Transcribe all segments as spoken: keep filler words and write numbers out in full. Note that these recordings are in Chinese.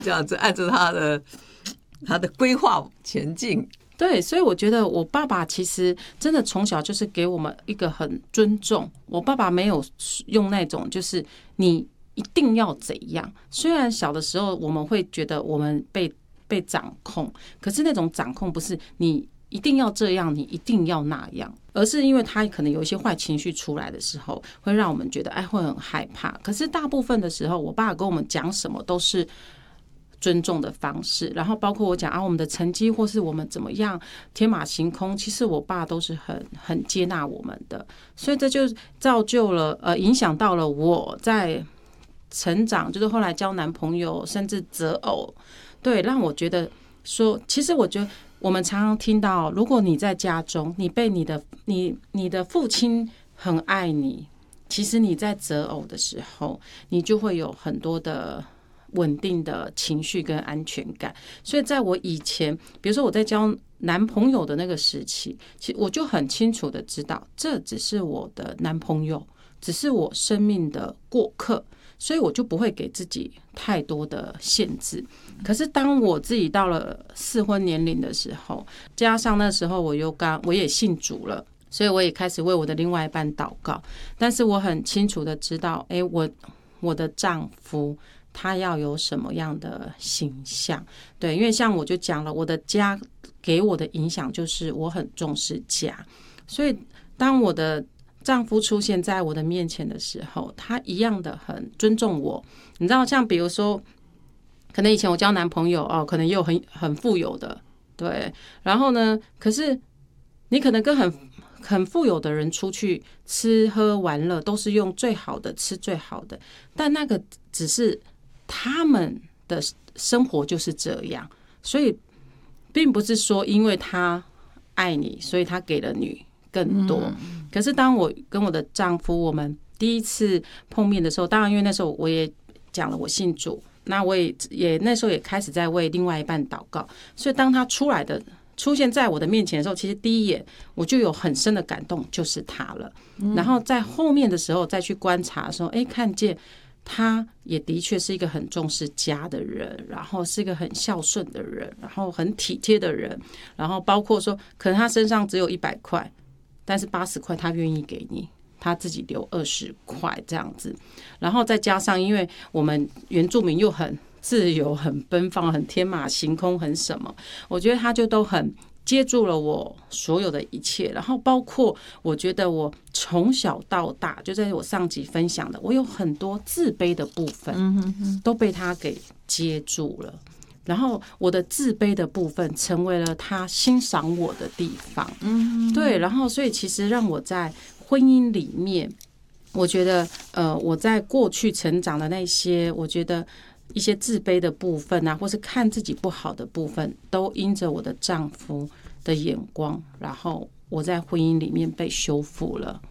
这样子按照他的他的规划前进。 对，所以我觉得我爸爸其实真的从小就是给我们一个很尊重。我爸爸没有用那种就是你一定要怎样，虽然小的时候我们会觉得我们被被掌控，可是那种掌控不是你一定要这样，你一定要那样，而是因为他可能有一些坏情绪出来的时候，会让我们觉得哎会很害怕。可是大部分的时候，我爸跟我们讲什么都是尊重的方式，然后包括我讲啊，我们的成绩或是我们怎么样天马行空，其实我爸都是很很接纳我们的，所以这就造就了呃，影响到了我在成长，就是后来交男朋友，甚至择偶，对，让我觉得说，其实我觉得我们常常听到，如果你在家中，你被你的你你的父亲很爱你，其实你在择偶的时候，你就会有很多的稳定的情绪跟安全感。所以在我以前，比如说我在交男朋友的那个时期，其实我就很清楚的知道，这只是我的男朋友，只是我生命的过客，所以我就不会给自己太多的限制。可是当我自己到了适婚年龄的时候，加上那时候我又刚我也信主了，所以我也开始为我的另外一半祷告。但是我很清楚的知道，哎，我我的丈夫他要有什么样的形象？对，因为像我就讲了，我的家给我的影响就是我很重视家，所以当我的丈夫出现在我的面前的时候，他一样的很尊重我。你知道，像比如说，可能以前我交男朋友哦，可能也有很很富有的，对，然后呢，可是你可能跟很很富有的人出去吃喝玩乐，都是用最好的吃最好的，但那个只是他们的生活就是这样，所以并不是说因为他爱你，所以他给了你更多。可是当我跟我的丈夫我们第一次碰面的时候，当然因为那时候我也讲了我信主，那我也也那时候也开始在为另外一半祷告，所以当他出来的出现在我的面前的时候，其实第一眼我就有很深的感动，就是他了。然后在后面的时候再去观察的时候，哎，看见他也的确是一个很重视家的人，然后是一个很孝顺的人，然后很体贴的人，然后包括说可能他身上只有一百块，但是八十块他愿意给你，他自己留二十块这样子。然后再加上因为我们原住民又很自由、很奔放、很天马行空、很什么，我觉得他就都很接住了我所有的一切。然后包括我觉得我从小到大，就在我上集分享的，我有很多自卑的部分都被他给接住了，然后我的自卑的部分成为了他欣赏我的地方。对，然后所以其实让我在婚姻里面，我觉得呃我在过去成长的那些，我觉得一些自卑的部分啊，或是看自己不好的部分，都因着我的丈夫的眼光，然后我在婚姻里面被修复了。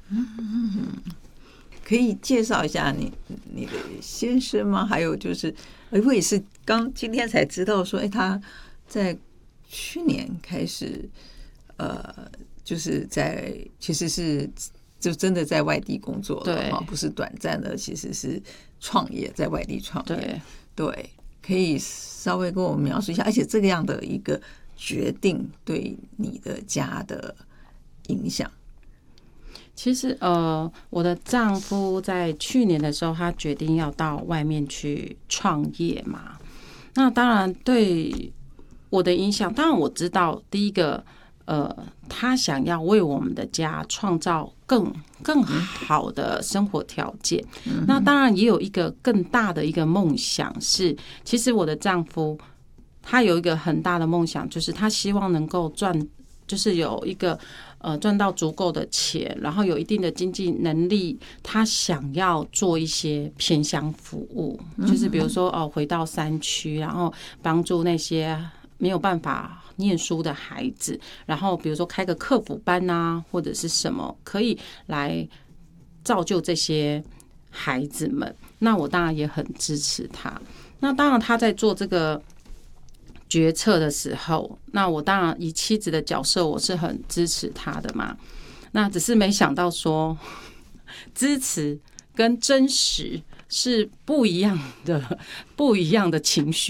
可以介绍一下你你的先生吗？还有就是，我也是刚今天才知道说，哎，他在去年开始，呃，就是在其实是就真的在外地工作了哈，不是短暂的，其实是创业，在外地创业。对，对，可以稍微跟我描述一下，而且这个样的一个决定对你的家的影响。 其实呃，我的丈夫在去年的时候，他决定要到外面去创业嘛。那当然对我的影响，当然我知道，第一个呃，他想要为我们的家创造更更好的生活条件。那当然也有一个更大的一个梦想是，其实我的丈夫他有一个很大的梦想，就是他希望能够赚，就是有一个呃赚到足够的钱，然后有一定的经济能力，他想要做一些偏乡服务，就是比如说哦回到山区，然后帮助那些没有办法念书的孩子，然后比如说开个客服班啊，或者是什么，可以来造就这些孩子们。那我当然也很支持他。那当然他在做这个决策的时候，那我当然以妻子的角色，我是很支持他的嘛。那只是没想到说，支持跟真实是不一样的，不一样的情绪。